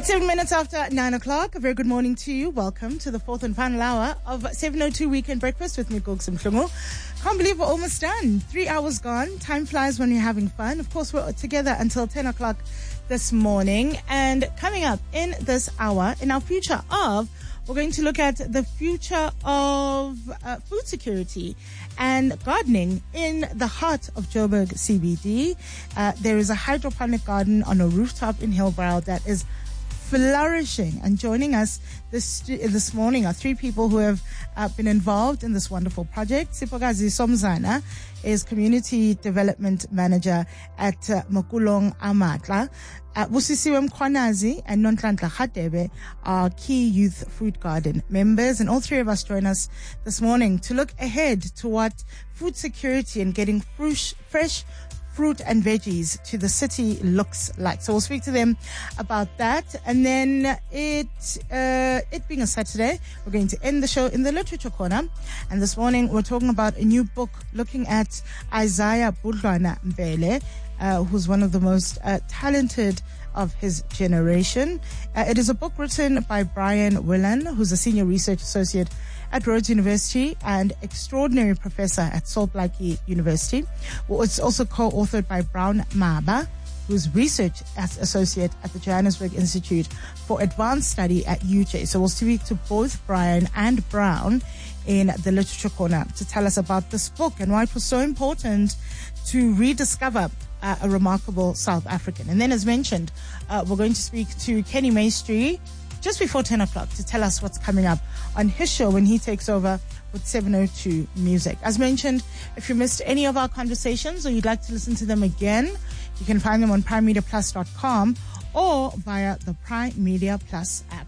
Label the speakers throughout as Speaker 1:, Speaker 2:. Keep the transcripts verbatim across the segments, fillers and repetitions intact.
Speaker 1: It's seven minutes after nine o'clock. A very good morning to you. Welcome to the fourth and final hour of seven oh two Weekend Breakfast with me, Gogs Mhlungu. Can't believe we're almost done. Three hours gone. Time flies when you're having fun. Of course, we're together until ten o'clock this morning. And coming up in this hour, in our future of, we're going to look at the future of uh, food security and gardening in the heart of Joburg C B D. Uh, there is a hydroponic garden on a rooftop in Hillbrow that is flourishing. And joining us this this morning are three people who have uh, been involved in this wonderful project. Siphokazi Somzana is Community Development Manager at uh, Makulong Amatla. Uh, Busisiwe Mkhwanazi and Nonhlanhla Khatebe are key youth food garden members, and all three of us join us this morning to look ahead to what food security and getting fresh, fresh fruit and veggies to the city looks like. So we'll speak to them about that. And then it uh, it being a Saturday, we're going to end the show in the literature corner. And this morning we're talking about a new book looking at Isaiah Budlwana Mbele, uh, who's one of the most uh, talented of his generation. Uh, it is a book written by Brian Willan, who's a senior research associate at Rhodes University and extraordinary professor at Salt Lake University. Well, it's also co-authored by Brown Maba, who's research associate at the Johannesburg Institute for Advanced Study at U J. So we'll speak to both Brian and Brown in the Literature Corner to tell us about this book and why it was so important to rediscover uh, a remarkable South African. And then, as mentioned, uh, we're going to speak to Kenny Maestri just before ten o'clock to tell us what's coming up on his show when he takes over with seven oh two Music. As mentioned, if you missed any of our conversations or you'd like to listen to them again, you can find them on prime media plus dot com or via the Prime Media Plus app.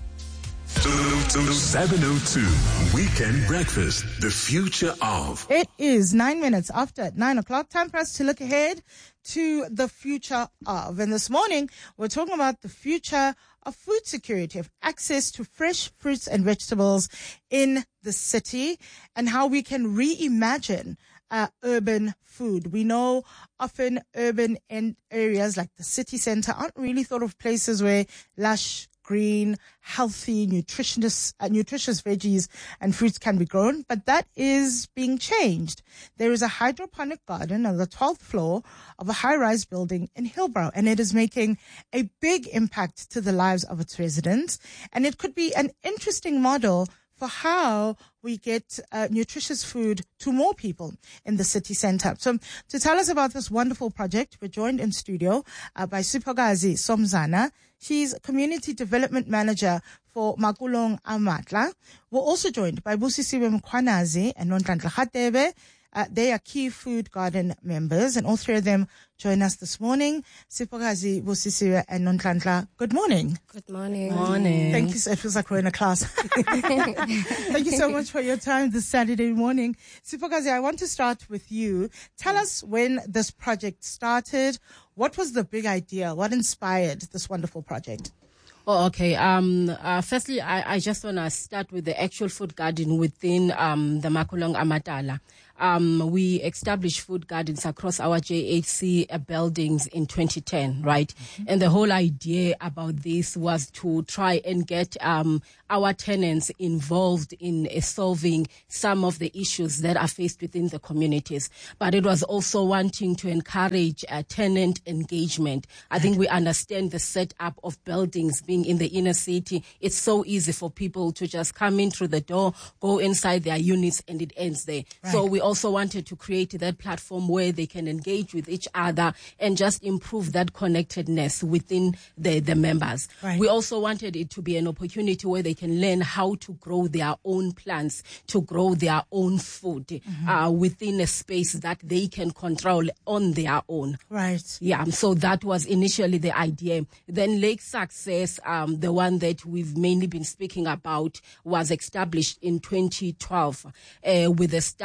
Speaker 2: seven oh two Weekend Breakfast, the future of.
Speaker 1: It is nine minutes after nine o'clock. Time for us to look ahead to the future of. And this morning, we're talking about the future of food security, of access to fresh fruits and vegetables in the city, and how we can reimagine uh, urban food. We know often urban en- areas like the city center aren't really thought of places where lush, green, healthy, nutritious, uh, nutritious veggies and fruits can be grown, but that is being changed. There is a hydroponic garden on the twelfth floor of a high-rise building in Hillbrow, and it is making a big impact to the lives of its residents. And it could be an interesting model for how we get uh, nutritious food to more people in the city center. So to tell us about this wonderful project, we're joined in studio uh, by Siphokazi Somzana. She's Community Development Manager for Makulong Amatla. We're also joined by Busisiwe Mkhwanazi and Nonhlanhla Khatebe. Uh, they are key food garden members, and all three of them join us this morning. Siphokazi, Busisiwe, and Nonhlanhla, good morning.
Speaker 3: Good morning.
Speaker 4: Morning.
Speaker 1: Thank you. So it feels like we're in a class. Thank you so much for your time this Saturday morning. Siphokazi, I want to start with you. Tell us when this project started. What was the big idea? What inspired this wonderful project?
Speaker 4: Oh, okay. Um, uh, firstly, I, I just want to start with the actual food garden within um, the Makulong Amatala. Um, we established food gardens across our J H C uh, buildings in twenty ten, right? Mm-hmm. And the whole idea about this was to try and get um, our tenants involved in uh, solving some of the issues that are faced within the communities. But it was also wanting to encourage uh, tenant engagement. I think we understand the setup of buildings being in the inner city. It's so easy for people to just come in through the door, go inside their units, and it ends there. Right. So we also wanted to create that platform where they can engage with each other and just improve that connectedness within the, the members. Right. We also wanted it to be an opportunity where they can learn how to grow their own plants, to grow their own food mm-hmm. uh, within a space that they can control on their own.
Speaker 1: Right.
Speaker 4: Yeah, so that was initially the idea. Then Lake Success, um, the one that we've mainly been speaking about, was established in twenty twelve uh, with the start of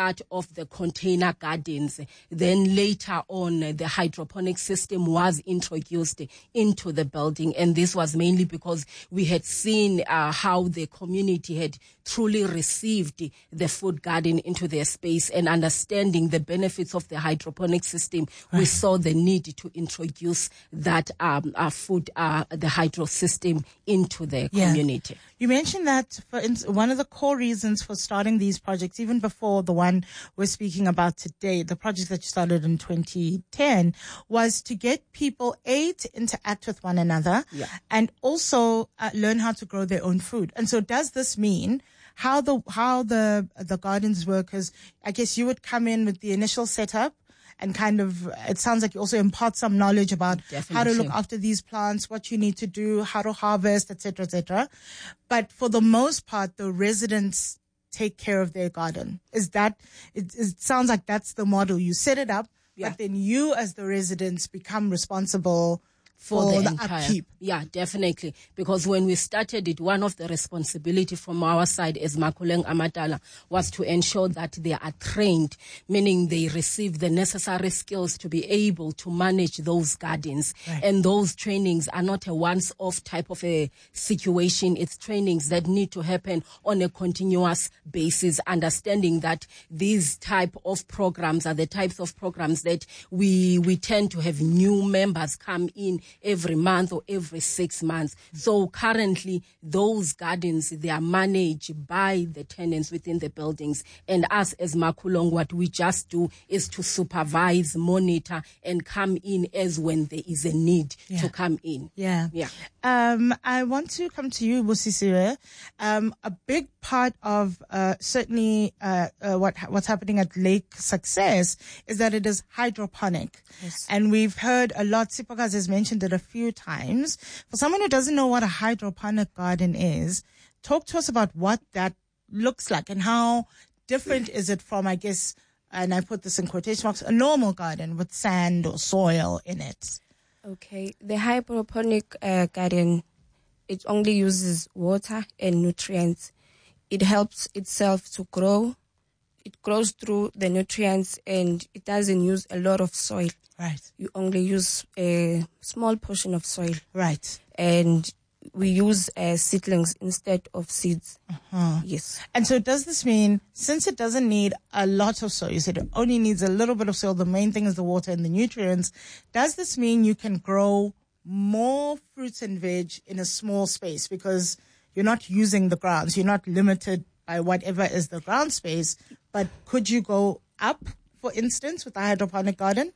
Speaker 4: of the container gardens. Then later on, the hydroponic system was introduced into the building. And this was mainly because we had seen uh, how the community had truly received the food garden into their space, and understanding the benefits of the hydroponic system, right. we saw the need to introduce that um, uh, food, uh, the hydro system into the yeah. community.
Speaker 1: You mentioned that for instance, one of the core reasons for starting these projects, even before the one we're speaking about today, the project that you started in twenty ten, was to get people, A, to interact with one another,
Speaker 4: yeah.
Speaker 1: and also uh, learn how to grow their own food. And so does this mean how the how the the gardens work? Because I guess you would come in with the initial setup, and kind of, it sounds like you also impart some knowledge about Definitely. how to look after these plants, what you need to do, how to harvest, et cetera, et cetera. But for the most part, the residents take care of their garden. Is that, it, it sounds like that's the model. You set it up, yeah. but then you as the residents become responsible for, for the, the entire, upkeep.
Speaker 4: Yeah, definitely. Because when we started it, one of the responsibility from our side as Makhuleng Amatala was to ensure that they are trained, meaning they receive the necessary skills to be able to manage those gardens. Right. And those trainings are not a once-off type of a situation. It's trainings that need to happen on a continuous basis, understanding that these type of programs are the types of programs that we, we tend to have new members come in every month or every six months. So currently, those gardens, they are managed by the tenants within the buildings. And us as Makhuleng, what we just do is to supervise, monitor, and come in as when there is a need yeah. to come in.
Speaker 1: Yeah.
Speaker 4: Yeah.
Speaker 1: Um, I want to come to you, Busisiwe. Um, a big part of uh, certainly uh, uh, what what's happening at Lake Success is that it is hydroponic.
Speaker 4: Yes.
Speaker 1: And we've heard a lot, Sipakazi has mentioned it a few times. For someone who doesn't know what a hydroponic garden is, talk to us about what that looks like and how different is it from, I guess, and I put this in quotation marks, a normal garden with sand or soil in it.
Speaker 3: Okay, the hydroponic uh, garden, it only uses water and nutrients. It helps itself to grow. It grows through the nutrients, and it doesn't use a lot of soil.
Speaker 1: Right.
Speaker 3: You only use a small portion of soil.
Speaker 1: Right.
Speaker 3: And we use uh, seedlings instead of seeds.
Speaker 1: Uh-huh.
Speaker 3: Yes.
Speaker 1: And so does this mean, since it doesn't need a lot of soil, you said it only needs a little bit of soil, the main thing is the water and the nutrients, does this mean you can grow more fruits and veg in a small space because you're not using the grounds, you're not limited by whatever is the ground space, but could you go up, for instance, with a hydroponic garden?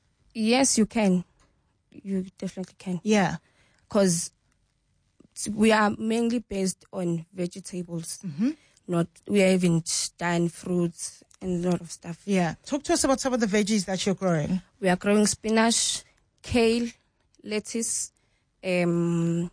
Speaker 3: Yes, you can. You definitely can.
Speaker 1: Yeah.
Speaker 3: Because we are mainly based on vegetables.
Speaker 1: Mm-hmm.
Speaker 3: Not, we haven't done fruits and a lot of stuff.
Speaker 1: Yeah. Talk to us about some of the veggies that you're growing.
Speaker 3: We are growing spinach, kale, lettuce, um,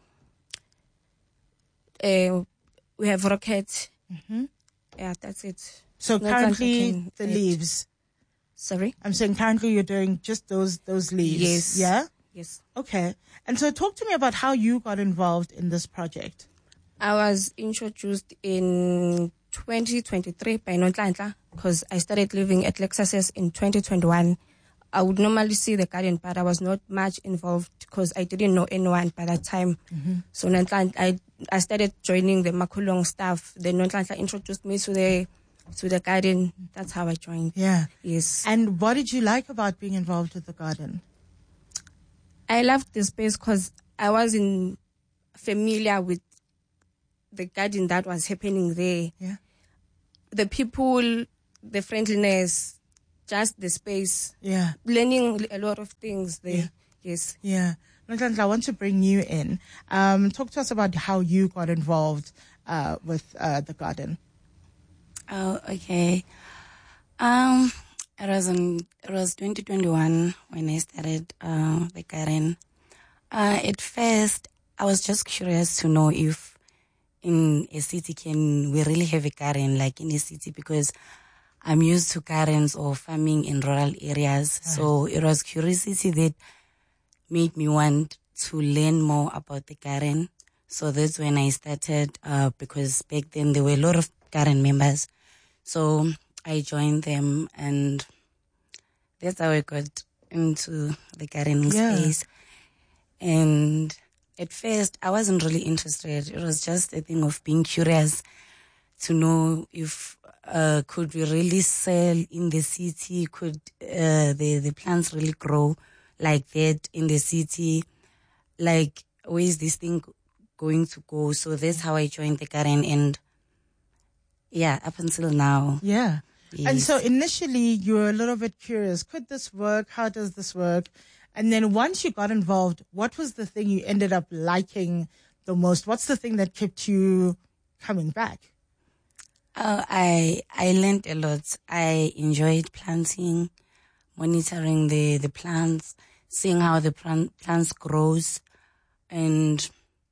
Speaker 3: uh, we have rocket.
Speaker 1: Mm-hmm.
Speaker 3: Yeah, that's it.
Speaker 1: So
Speaker 3: Not
Speaker 1: currently the
Speaker 3: eat.
Speaker 1: leaves.
Speaker 3: Sorry?
Speaker 1: I'm saying currently you're doing just those those leaves.
Speaker 3: Yes.
Speaker 1: Yeah?
Speaker 3: Yes.
Speaker 1: Okay. And so talk to me about how you got involved in this project.
Speaker 3: I was introduced in twenty twenty-three by Nonhlanhla because I started living at Lake Success in twenty twenty-one. I would normally see the garden, but I was not much involved because I didn't know anyone by that time.
Speaker 1: Mm-hmm.
Speaker 3: So Nonhlanhla, I I started joining the Makhuleng staff. Then Nonhlanhla introduced me to the to the garden. That's how I joined.
Speaker 1: Yeah.
Speaker 3: Yes.
Speaker 1: And what did you like about being involved with the garden?
Speaker 3: I loved the space because I wasn't familiar with the garden that was happening there.
Speaker 1: Yeah.
Speaker 3: The people, the friendliness, just the space.
Speaker 1: Yeah.
Speaker 3: Learning a lot of things there.
Speaker 1: Yeah.
Speaker 3: Yes.
Speaker 1: Yeah. Nonhlanhla, I want to bring you in. Um, talk to us about how you got involved uh, with uh, the garden.
Speaker 5: Oh, okay. Um, it was in, it was twenty twenty-one when I started uh, the garden. Uh, at first, I was just curious to know if in a city can we really have a garden like in a city, because I'm used to gardens or farming in rural areas. Right. So it was curiosity that made me want to learn more about the garden. So that's when I started, uh, because back then there were a lot of garden members. So I joined them, and that's how I got into the gardening
Speaker 1: Yeah.
Speaker 5: space. And at first, I wasn't really interested. It was just a thing of being curious to know if uh, could we really sell in the city? Could uh, the the plants really grow like that in the city? Like, where is this thing going to go? So that's how I joined the garden, and yeah, up until now.
Speaker 1: Yeah. And
Speaker 5: Yes.
Speaker 1: so initially you were a little bit curious. Could this work? How does this work? And then once you got involved, what was the thing you ended up liking the most? What's the thing that kept you coming back?
Speaker 5: Uh, I I learned a lot. I enjoyed planting, monitoring the, the plants, seeing how the plant, plants grows, and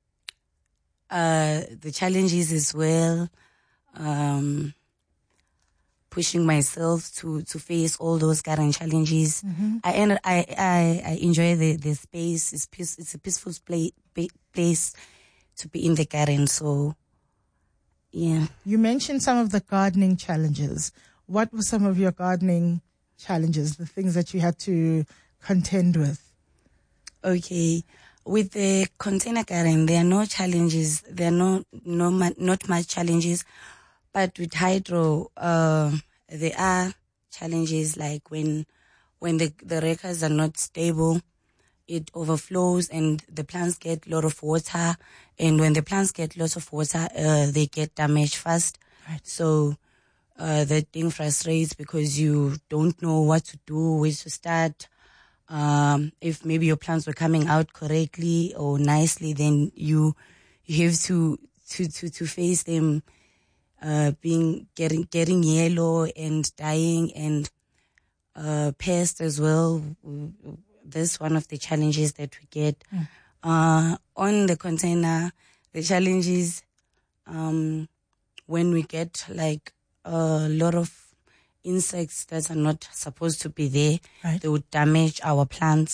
Speaker 5: uh, the challenges as well. Um, pushing myself to, to face all those garden challenges.
Speaker 1: Mm-hmm.
Speaker 5: I, end, I I I enjoy the, the space. It's peace, It's a peaceful play, place to be in the garden. So, yeah.
Speaker 1: You mentioned some of the gardening challenges. What were some of your gardening challenges, the things that you had to contend with?
Speaker 5: Okay. With the container garden, there are no challenges. There are no, no ma- not much challenges. But with hydro, uh, there are challenges, like when when the, the rekas are not stable, it overflows and the plants get a lot of water. And when the plants get lots of water, uh, they get damaged fast.
Speaker 1: Right.
Speaker 5: So uh, that thing frustrates because you don't know what to do, where to start. Um, if maybe your plants were coming out correctly or nicely, then you you have to to to, to face them uh, being getting getting yellow and dying, and uh, pests as well. That's one of the challenges that we get.
Speaker 1: Mm.
Speaker 5: Uh, on the container, the challenge is um, when we get like a lot of insects that are not supposed to be there.
Speaker 1: Right.
Speaker 5: They would damage our plants.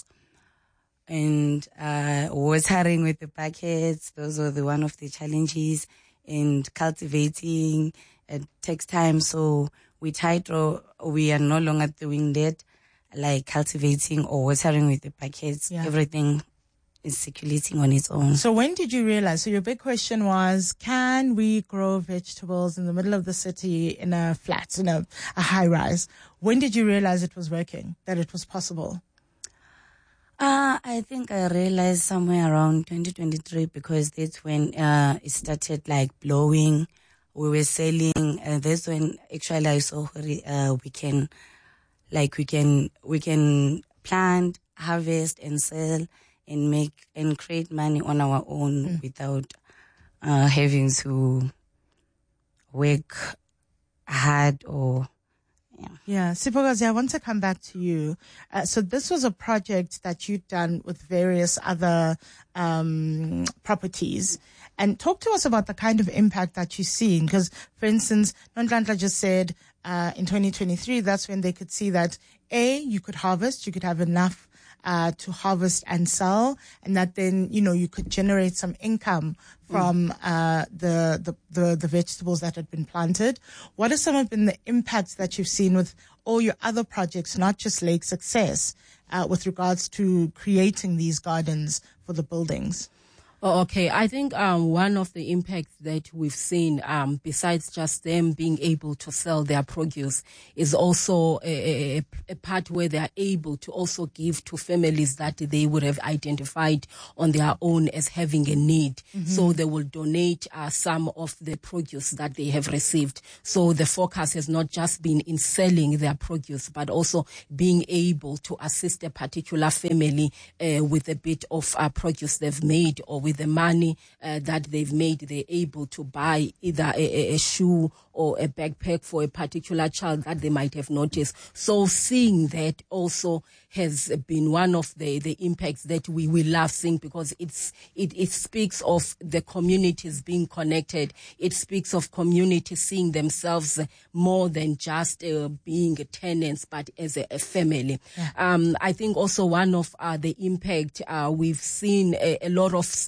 Speaker 5: And uh, watering with the buckets, those are the one of the challenges. And cultivating, it takes time. So with hydro, we are no longer doing that, like cultivating or watering with the buckets.
Speaker 1: Yeah.
Speaker 5: Everything is circulating on its own.
Speaker 1: So when did you realize? So your big question was, can we grow vegetables in the middle of the city in a flat, in a, a high rise? When did you realize it was working, that it was possible?
Speaker 5: Uh, I think I realized somewhere around twenty twenty-three, because that's when uh, it started like blowing. We were selling, and that's when actually I saw uh, we can, like we can, we can plant, harvest, and sell, and make and create money on our own mm. without uh, having to work hard or. Yeah.
Speaker 1: Yeah. Sipokazi, I want to come back to you. Uh, so this was a project that you'd done with various other um, properties. And talk to us about the kind of impact that you've seen. Because, for instance, Nonhlanhla just said uh, in twenty twenty-three, that's when they could see that, A, you could harvest, you could have enough Uh, to harvest and sell, and that then, you know, you could generate some income from uh, the, the, the, the vegetables that had been planted. What are some of been the impacts that you've seen with all your other projects, not just Lake Success, uh, with regards to creating these gardens for the buildings?
Speaker 4: Oh, okay. I think um, one of the impacts that we've seen, um, besides just them being able to sell their produce, is also a, a, a part where they are able to also give to families that they would have identified on their own as having a need. Mm-hmm. So they will donate uh, some of the produce that they have received. So the focus has not just been in selling their produce, but also being able to assist a particular family uh, with a bit of uh, produce they've made, or with the money uh, that they've made, they're able to buy either a, a shoe or a backpack for a particular child that they might have noticed. So seeing that also has been one of the, the impacts that we, we love seeing, because it's it, it speaks of the communities being connected. It speaks of communities seeing themselves more than just uh, being tenants, but as a, a family. Yeah. Um, I think also one of uh, the impact uh, we've seen a, a lot of skills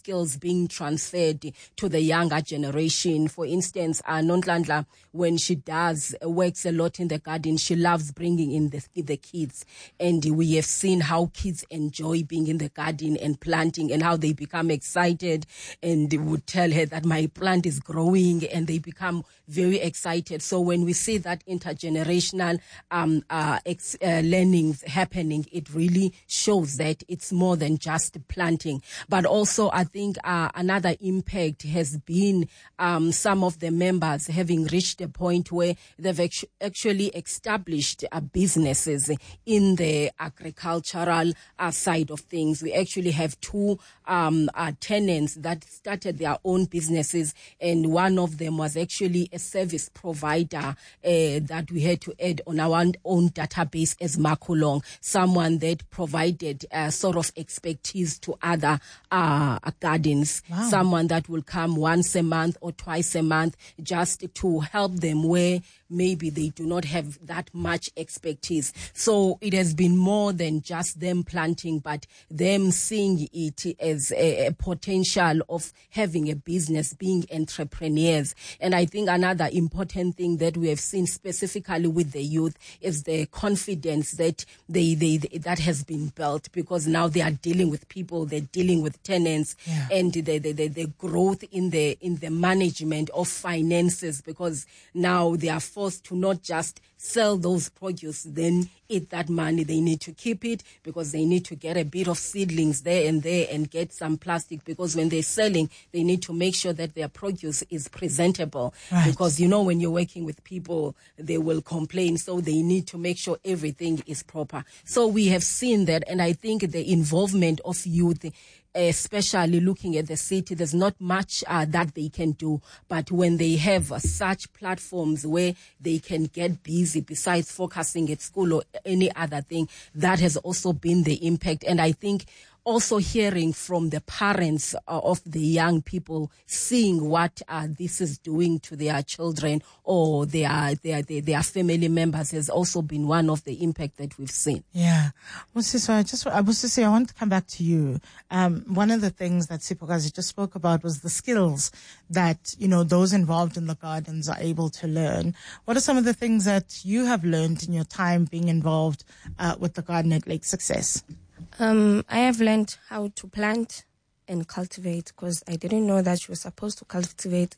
Speaker 4: skills being transferred to the younger generation. For instance, uh, Nonhlanhla, when she does, uh, works a lot in the garden, she loves bringing in the, the kids. And we have seen how kids enjoy being in the garden and planting and how they become excited and would tell her that my plant is growing and they become very excited. So when we see that intergenerational um, uh, ex- uh, learnings happening, it really shows that it's more than just planting. But also, I think uh, another impact has been um, some of the members having reached a point where they've actu- actually established uh, businesses in the agricultural uh, side of things. We actually have two um, uh, tenants that started their own businesses, and one of them was actually a service provider uh, that we had to add on our own database as Makulong, someone that provided uh, sort of expertise to other uh, gardens,
Speaker 1: wow.
Speaker 4: someone that will come once a month or twice a month just to help them where maybe they do not have that much expertise. So it has been more than just them planting, but them seeing it as a, a potential of having a business, being entrepreneurs. And I think another important thing that we have seen specifically with the youth is the confidence that they, they, they that has been built, because now they are dealing with people, they're dealing with tenants,
Speaker 1: yeah.
Speaker 4: and the, the, the, the growth in the in the management of finances, because now they are forced to not just sell those produce, then eat that money. They need to keep it because they need to get a bit of seedlings there and there and get some plastic, because when they're selling, they need to make sure that their produce is presentable.
Speaker 1: Right.
Speaker 4: Because, you know, when you're working with people, they will complain. So they need to make sure everything is proper. So we have seen that. And I think the involvement of youth, especially looking at the city, there's not much uh, that they can do. But when they have uh, such platforms where they can get busy besides focusing at school or any other thing, that has also been the impact. And I think also hearing from the parents uh, of the young people, seeing what uh, this is doing to their children or their, their their their family members has also been one of the impact that we've seen.
Speaker 1: Yeah. Well, so I just, I was to say, I want to come back to you. Um, one of the things that Sipokazi just spoke about was the skills that, you know, those involved in the gardens are able to learn. What are some of the things that you have learned in your time being involved uh, with the garden at Lake Success?
Speaker 3: Um, I have learned how to plant and cultivate, because I didn't know that you were supposed to cultivate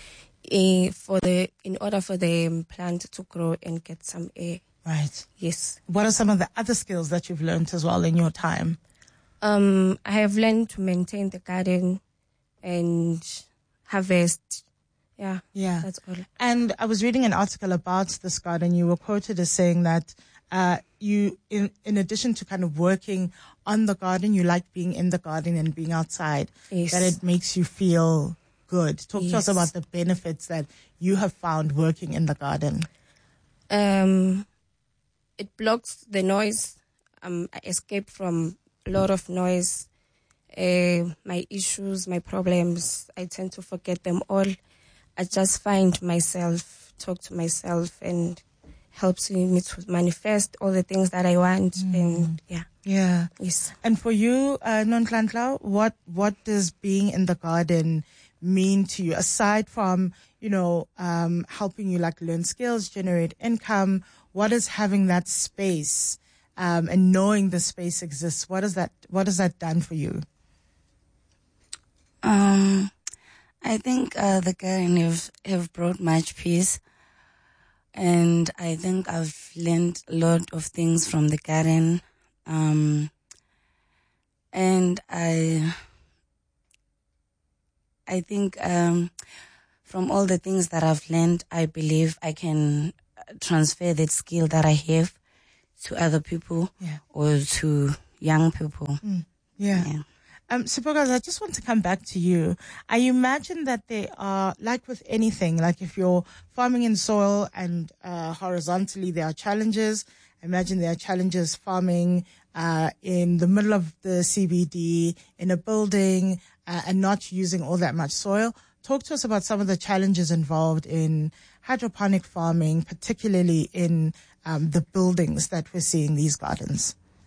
Speaker 3: uh, for the in order for the plant to grow and get some air.
Speaker 1: Right.
Speaker 3: Yes.
Speaker 1: What are some of the other skills that you've learned as well in your time?
Speaker 3: Um, I have learned to maintain the garden and harvest. Yeah.
Speaker 1: Yeah.
Speaker 3: That's all.
Speaker 1: And I was reading an article about this garden. You were quoted as saying that uh, you, in, in addition to kind of working on the garden, you like being in the garden and being outside.
Speaker 3: Yes.
Speaker 1: That it makes you feel good. Talk
Speaker 3: Yes.
Speaker 1: to us about the benefits that you have found working in the garden.
Speaker 3: Um, it blocks the noise. Um, I escape from a lot of noise. Uh, my issues, my problems, I tend to forget them all. I just find myself, talk to myself, and helps me to manifest all the things that I want. Mm. And yeah.
Speaker 1: Yeah.
Speaker 3: Yes.
Speaker 1: And for you, uh, Nonhlanhla, what, what does being in the garden mean to you, aside from, you know, um, helping you like learn skills, generate income? What is having that space, um, and knowing the space exists? What is that, what has that done for you?
Speaker 5: Um, I think, uh, the garden have, have brought much peace. And I think I've learned a lot of things from the garden. Um, and I, I think, um, from all the things that I've learned, I believe I can transfer that skill that I have to other people,
Speaker 1: yeah.
Speaker 5: or to young people.
Speaker 1: Mm. Yeah. yeah. Um, Sipokazi, I just want to come back to you. I imagine that there are, like with anything, like if you're farming in soil and uh, horizontally there are challenges. I imagine there are challenges farming uh, in the middle of the C B D, in a building, uh, and not using all that much soil. Talk to us about some of the challenges involved in hydroponic farming, particularly in um, the buildings that we're seeing these gardens.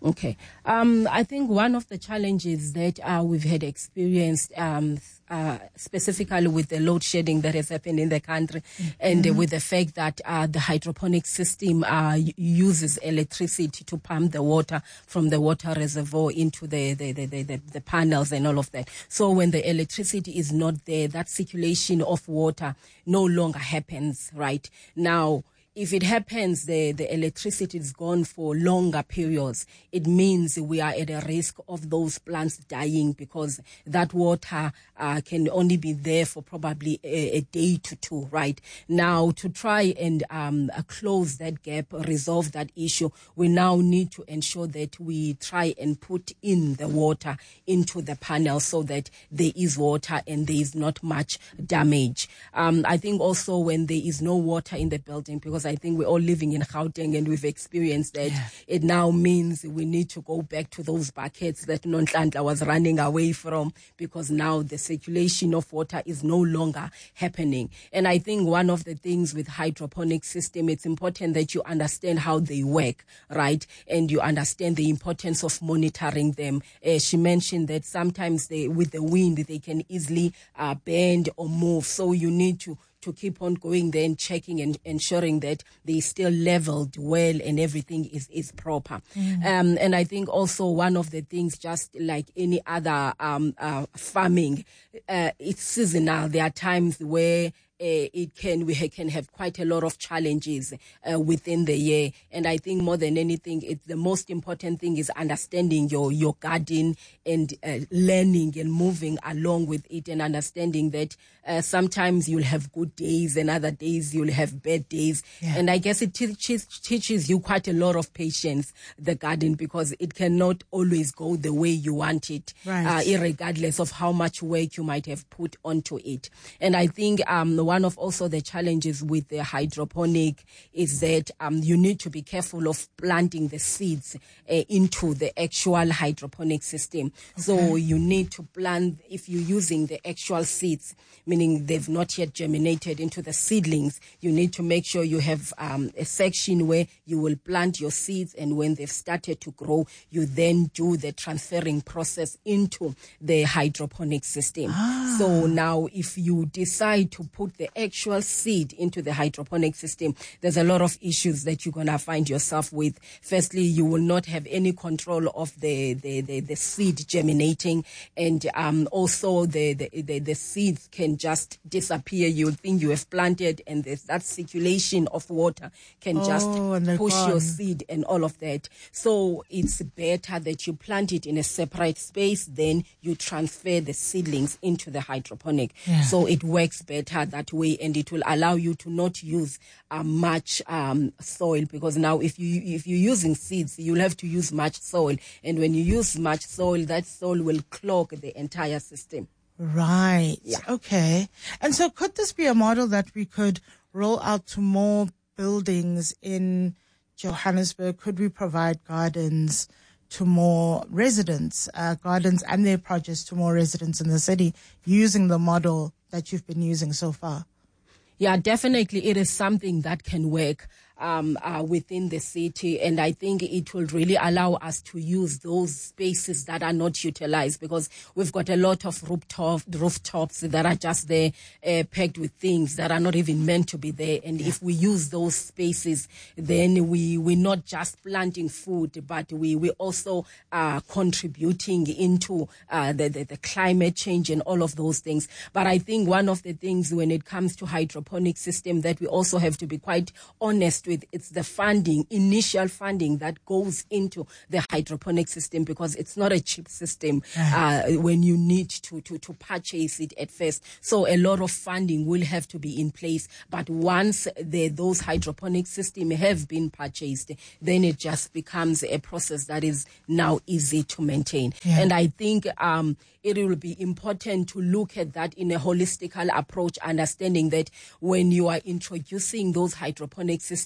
Speaker 4: Okay. Um, I think one of the challenges that uh, we've had experienced um, uh, specifically with the load shedding that has happened in the country mm-hmm. and uh, with the fact that uh, the hydroponic system uh, uses electricity to pump the water from the water reservoir into the, the, the, the, the, the panels and all of that. So when the electricity is not there, that circulation of water no longer happens, right? Now, if it happens, the, the electricity is gone for longer periods, it means we are at a risk of those plants dying because that water uh, can only be there for probably a, a day to two, right? Now, to try and um, uh, close that gap, resolve that issue, we now need to ensure that we try and put in the water into the panel so that there is water and there is not much damage. Um, I think also when there is no water in the building, because I think we're all living in Gauteng and we've experienced that. Yeah. It now means we need to go back to those buckets that Nonhlanhla was running away from because now the circulation of water is no longer happening. And I think one of the things with hydroponic system, it's important that you understand how they work, right? And you understand the importance of monitoring them. Uh, she mentioned that sometimes they, with the wind, they can easily uh, bend or move. So you need to to keep on going there and checking and ensuring that they still leveled well and everything is, is proper. Mm. Um, and I think also one of the things, just like any other um, uh, farming, uh, it's seasonal. There are times where Uh, it can we can have quite a lot of challenges uh, within the year, and I think more than anything, it's the most important thing is understanding your your garden and uh, learning and moving along with it, and understanding that uh, sometimes you'll have good days and other days you'll have bad days, yeah. And I guess it teaches teaches you quite a lot of patience, the garden, because it cannot always go the way you want it, right. uh, irregardless of how much work you might have put onto it. And I think um one of also the challenges with the hydroponic is that um, you need to be careful of planting the seeds uh, into the actual hydroponic system. Okay. So you need to plant, if you're using the actual seeds, meaning they've not yet germinated into the seedlings, you need to make sure you have um, a section where you will plant your seeds, and when they've started to grow, you then do the transferring process into the hydroponic system. Ah. So now if you decide to put the actual seed into the hydroponic system, there's a lot of issues that you're going to find yourself with. Firstly, you will not have any control of the, the, the, the seed germinating, and um, also the, the, the, the seeds can just disappear. You'll think you have planted, and there's that circulation of water can
Speaker 1: oh,
Speaker 4: just push
Speaker 1: gone.
Speaker 4: your seed and all of that. So it's better that you plant it in a separate space, then you transfer the seedlings into the hydroponic. Yeah. So it works better that way, and it will allow you to not use uh, much um, soil, because now if you if you're using seeds, you'll have to use much soil, and when you use much soil, that soil will clog the entire system.
Speaker 1: Right.
Speaker 4: Yeah.
Speaker 1: Okay. And so could this be a model that we could roll out to more buildings in Johannesburg? Could we provide gardens to more residents, uh, gardens and their produce to more residents in the city using the model that you've been using so far?
Speaker 4: Yeah, definitely it is something that can work um, uh, within the city, and I think it will really allow us to use those spaces that are not utilized, because we've got a lot of rooftop, rooftops that are just there uh, packed with things that are not even meant to be there, and yeah. if we use those spaces, then we, we're not just planting food, but we, we also are contributing into uh, the, the, the climate change and all of those things. But I think one of the things when it comes to hydroponic system that we also have to be quite honest with, it's the funding, initial funding that goes into the hydroponic system, because it's not a cheap system uh, when you need to, to, to purchase it at first. So a lot of funding will have to be in place. But once the, those hydroponic systems have been purchased, then it just becomes a process that is now easy to maintain. Yeah. And I think um, it will be important to look at that in a holistical approach, understanding that when you are introducing those hydroponic systems,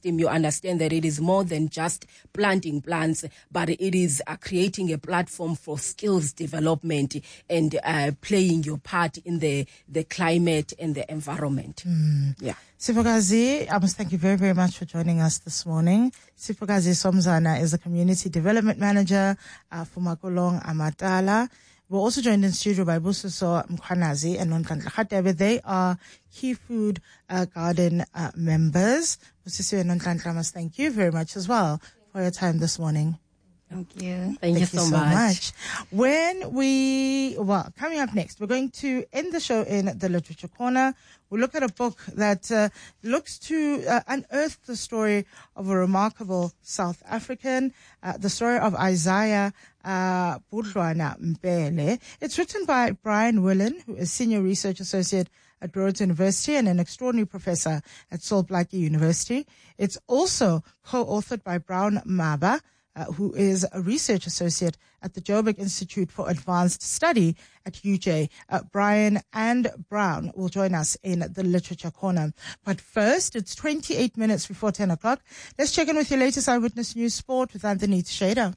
Speaker 4: scheme, you understand that it is more than just planting plants, but it is uh, creating a platform for skills development and uh, playing your part in the, the climate and the environment.
Speaker 1: Mm.
Speaker 4: Yeah.
Speaker 1: Sifokazi, I must thank you very, very much for joining us this morning. Sifokazi Somzana is the Community Development Manager uh, for Makolong Amatala. We're also joined in studio by Busiso Mkhwanazi and Nonhlanhla Radebe. They are Key Food uh, Garden uh, members. Busiso and Nonhlanhla, I must thank you very much as well for your time this morning.
Speaker 5: Thank you.
Speaker 4: Thank,
Speaker 1: Thank
Speaker 4: you,
Speaker 1: you
Speaker 4: so,
Speaker 1: so
Speaker 4: much.
Speaker 1: much. When we, well, coming up next, we're going to end the show in the Literature Corner. We'll look at a book that uh, looks to uh, unearth the story of a remarkable South African, uh, the story of Isaiah uh, Budlwana Mpele. It's written by Brian Willen, who is Senior Research Associate at Rhodes University and an extraordinary professor at Sol Plaatje University. It's also co-authored by Brown Maba, Uh, who is a research associate at the Joburg Institute for Advanced Study at U J. Uh, Brian and Brown will join us in the Literature Corner. But first, it's twenty-eight minutes before ten o'clock. Let's check in with your latest Eyewitness News Sport with Anthony Tsheda.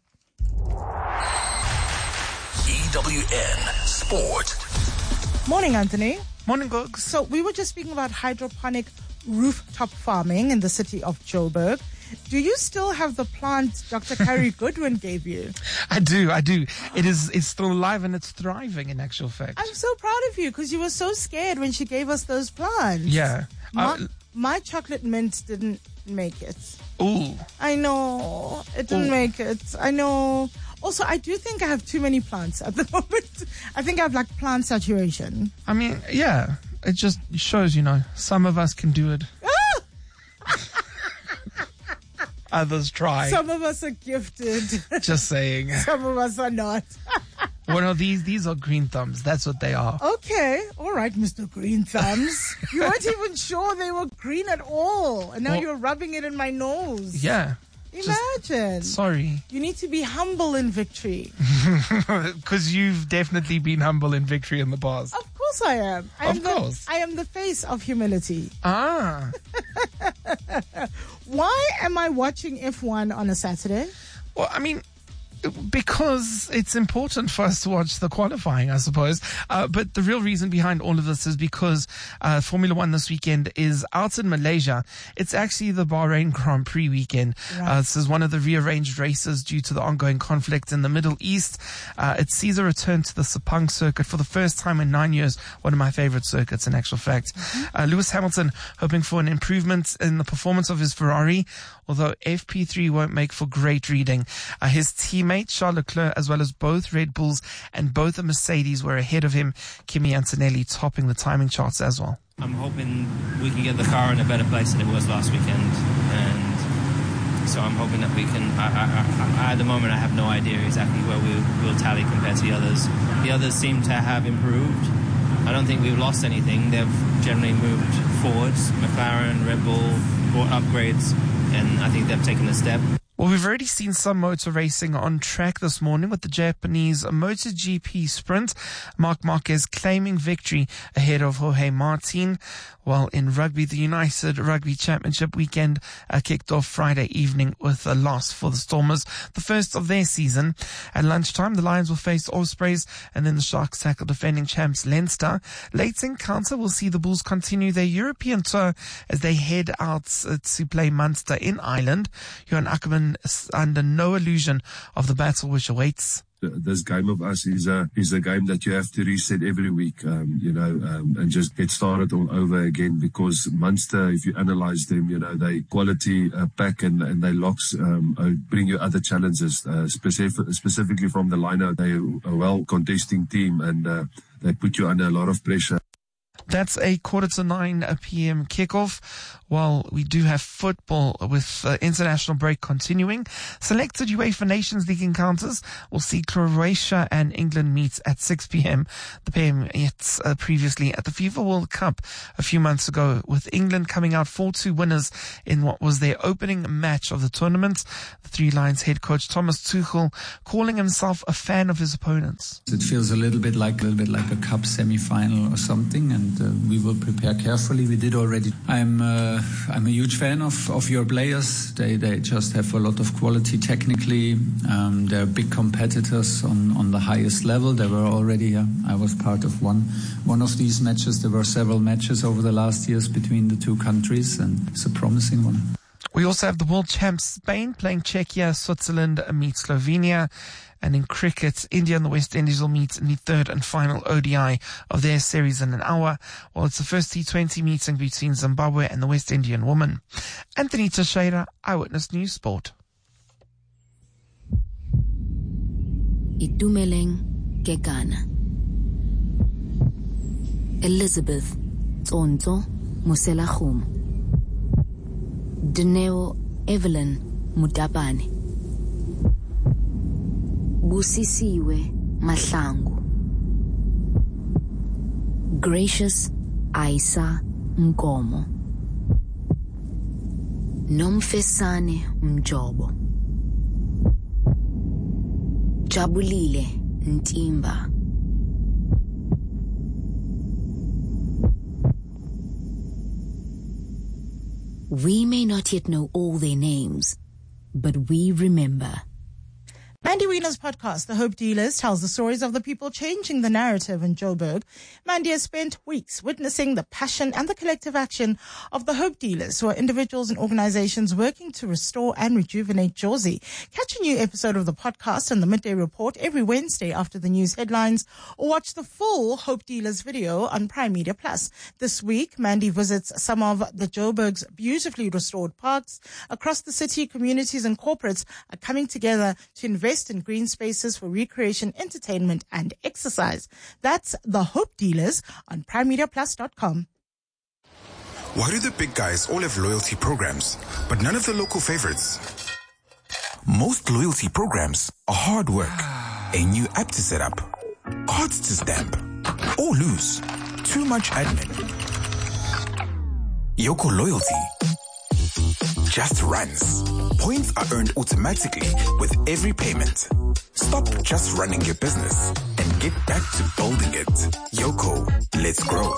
Speaker 2: E W N Sport.
Speaker 1: Morning, Anthony.
Speaker 6: Morning, Gogs.
Speaker 1: So we were just speaking about hydroponic rooftop farming in the city of Joburg. Do you still have the plant Doctor Carrie Goodwin gave you?
Speaker 6: I do, I do. It is it's still alive and it's thriving in actual fact.
Speaker 1: I'm so proud of you because you were so scared when she gave us those plants.
Speaker 6: Yeah.
Speaker 1: My,
Speaker 6: Uh,
Speaker 1: my chocolate mint didn't make it.
Speaker 6: ooh.
Speaker 1: I know. It didn't
Speaker 6: Ooh.
Speaker 1: make it. I know. Also, I do think I have too many plants at the moment. I think I have like plant saturation.
Speaker 6: I mean, yeah. It just shows, you know, some of us can do it. Others try.
Speaker 1: Some of us are gifted.
Speaker 6: Just saying.
Speaker 1: Some of us are not.
Speaker 6: Well, no, these these are green thumbs. That's what they are.
Speaker 1: Okay. All right, Mister Green Thumbs. You weren't even sure they were green at all. And now
Speaker 6: Well-
Speaker 1: you're rubbing it in my nose.
Speaker 6: Yeah.
Speaker 1: Imagine.
Speaker 6: Sorry.
Speaker 1: You need to be humble in victory.
Speaker 6: Because you've definitely been humble in victory in the past.
Speaker 1: Of course I am. I
Speaker 6: Of
Speaker 1: am the,
Speaker 6: course.
Speaker 1: I am the face of humility.
Speaker 6: Ah.
Speaker 1: Why am I watching F one on a Saturday?
Speaker 6: Well, I mean, because it's important for us to watch the qualifying, I suppose. Uh, but the real reason behind all of this is because uh, Formula One this weekend is out in Malaysia. It's actually the Bahrain Grand Prix weekend.
Speaker 1: Right.
Speaker 6: Uh, this is one of the rearranged races due to the ongoing conflict in the Middle East. Uh, it sees a return to the Sepang circuit for the first time in nine years. One of my favorite circuits, in actual fact. Mm-hmm. Uh, Lewis Hamilton hoping for an improvement in the performance of his Ferrari, although F P three won't make for great reading. Uh, his teammate Charles Leclerc, as well as both Red Bulls and both the Mercedes, were ahead of him. Kimi Antonelli topping the timing charts as well.
Speaker 7: I'm hoping we can get the car in a better place than it was last weekend, and so I'm hoping that we can. I, I, I, at the moment, I have no idea exactly where we will tally compared to the others. The others seem to have improved. I don't think we've lost anything. They've generally moved forwards. McLaren, Red Bull brought upgrades, and I think they've taken a step.
Speaker 6: Well, we've already seen some motor racing on track this morning with the Japanese MotoGP sprint. Marc Marquez claiming victory ahead of Jorge Martin. While in rugby, the United Rugby Championship weekend uh, kicked off Friday evening with a loss for the Stormers, the first of their season. At lunchtime, the Lions will face Ospreys, and then the Sharks tackle defending champs Leinster. Late encounter will see the Bulls continue their European tour as they head out uh, to play Munster in Ireland. Johan Ackerman is under no illusion of the battle which awaits.
Speaker 8: This game of us is a is a game that you have to reset every week, um, you know, um, and just get started all over again. Because Munster, if you analyze them, you know, they quality uh, pack and and they locks um, uh, bring you other challenges. Uh, specific, specifically from the lineup, they are a well contesting team and uh, they put you under a lot of pressure.
Speaker 6: That's a quarter to nine p.m. kickoff. While we do have football with uh, international break continuing, selected UEFA Nations League encounters will see Croatia and England meet at six p.m. The P M met uh, previously at the FIFA World Cup a few months ago, with England coming out four two winners in what was their opening match of the tournament. The Three Lions head coach Thomas Tuchel calling himself a fan of his opponents.
Speaker 9: It feels a little bit like a little bit like a cup semi-final or something, and uh, we will prepare carefully. We did already. I'm uh, I'm a huge fan of, of your players. They they just have a lot of quality technically. Um, they're big competitors on, on the highest level. They were already. Uh, I was part of one one of these matches. There were several matches over the last years between the two countries, and it's a promising one.
Speaker 6: We also have the world champs Spain playing Czechia, Switzerland meet Slovenia. And in cricket, India and the West Indies will meet in the third and final O D I of their series in an hour. Well, it's the first T twenty meeting between Zimbabwe and the West Indian woman. Anthony Teixeira, Eyewitness News Sport.
Speaker 10: Itumeleng Kekana. Elizabeth Tsonto Muselachum. Dineo Evelyn Mutapane. Busisiwe Mahlangu. Gracious Aisa Nkomo. Nomfesane Mjobo. Jabulile Ntimba. We may not yet know all their names, but we remember.
Speaker 1: Mandy Wiener's podcast, The Hope Dealers, tells the stories of the people changing the narrative in Joburg. Mandy has spent weeks witnessing the passion and the collective action of the Hope Dealers, who are individuals and organizations working to restore and rejuvenate Jozi. Catch a new episode of the podcast and the Midday Report every Wednesday after the news headlines, or watch the full Hope Dealers video on Prime Media Plus. This week, Mandy visits some of the Joburg's beautifully restored parks. Across the city, communities and corporates are coming together to invest in green spaces for recreation, entertainment and exercise. That's the Hope Dealers on prime media plus dot com.
Speaker 11: Why do the big guys all have loyalty programs, but none of the local favorites? Most loyalty programs are hard work, a new app to set up, cards to stamp, or lose, too much admin. Yoko Loyalty just runs. Points are earned automatically with every payment. Stop just running your business and get back to building it. Yoko, let's grow.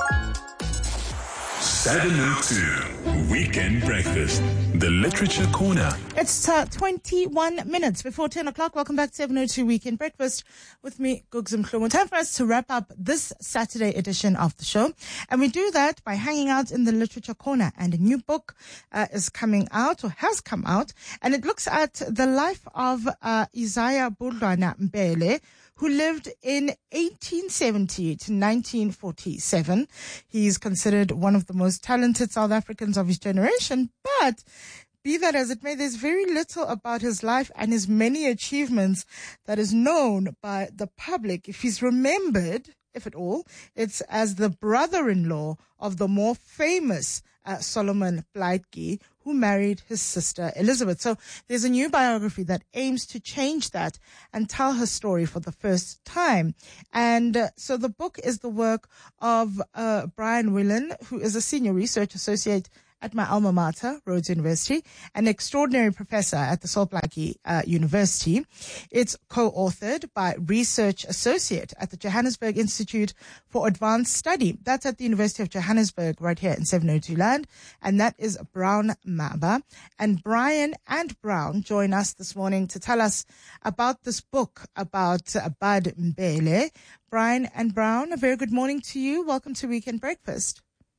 Speaker 2: seven oh two Weekend Breakfast, the Literature Corner.
Speaker 1: It's uh, twenty-one minutes before ten o'clock. Welcome back to seven oh two Weekend Breakfast with me, Gugs Mhlungu. Time for us to wrap up this Saturday edition of the show. And we do that by hanging out in the Literature Corner. And a new book uh, is coming out, or has come out, and it looks at the life of uh, Isaiah Budlwana Mbele, who lived in eighteen seventy to nineteen forty-seven. He's considered one of the most talented South Africans of his generation, but be that as it may, there's very little about his life and his many achievements that is known by the public. If he's remembered, if at all, it's as the brother-in-law of the more famous uh, Solomon Pleitjie, who married his sister Elizabeth. So there's a new biography that aims to change that and tell her story for the first time. And uh, so the book is the work of uh, Brian Willen, who is a senior research associate at my alma mater, Rhodes University, an extraordinary professor at the Sol Plaatje uh, University. It's co-authored by research associate at the Johannesburg Institute for Advanced Study. That's at the University of Johannesburg right here in seven oh two Land. And that is Brown Maba. And Brian and Brown join us this morning to tell us about this book about uh, Bud Mbele. Brian and Brown, a very good morning to you. Welcome to Weekend Breakfast.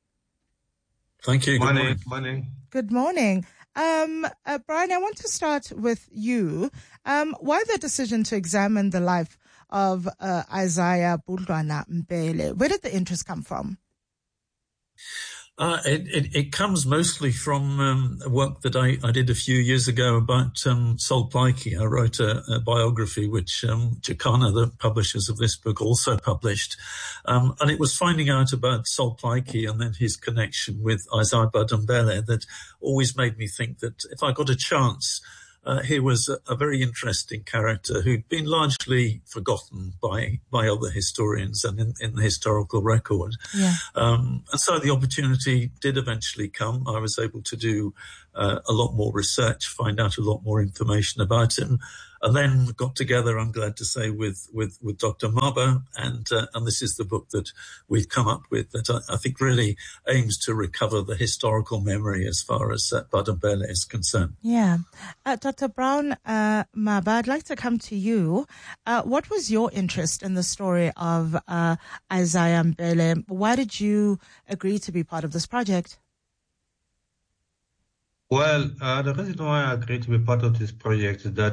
Speaker 12: Thank you. Good
Speaker 13: morning.
Speaker 12: morning.
Speaker 13: morning.
Speaker 1: Good morning. Um, uh, Brian, I want to start with you. Um, why the decision to examine the life of uh, Isaiah Budlwana Mbele? Where did the interest come from?
Speaker 12: Uh, it, it, it comes mostly from um, work that I, I did a few years ago about um, Sol Plaatje. I wrote a, a biography which um, Jacana, the publishers of this book, also published. Um, and it was finding out about Sol Plaatje and then his connection with Isaiah Mbele that always made me think that if I got a chance, Uh, he was a, a very interesting character who'd been largely forgotten by by other historians and in, in the historical record.
Speaker 1: Yeah.
Speaker 12: Um, and so the opportunity did eventually come. I was able to do uh, a lot more research, find out a lot more information about him. And then got together, I'm glad to say, with with, with Doctor Maba, and uh, and this is the book that we've come up with that I, I think really aims to recover the historical memory as far as uh, Badombele is concerned.
Speaker 1: Yeah. Uh, Doctor Brown uh, Maba, I'd like to come to you. Uh, what was your interest in the story of uh, Isaiah Mbele? Why did you agree to be part of this project?
Speaker 13: Well, uh, the reason why I agreed to be part of this project is that